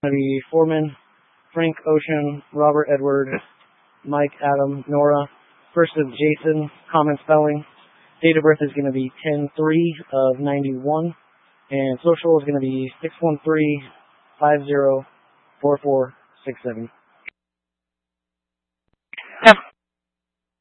going to be Foreman, Frank Ocean, Robert Edward, Mike Adam, Nora. First is Jason, common spelling. Date of birth is going to be 10/3 of 91. And social is going to be 613-504467.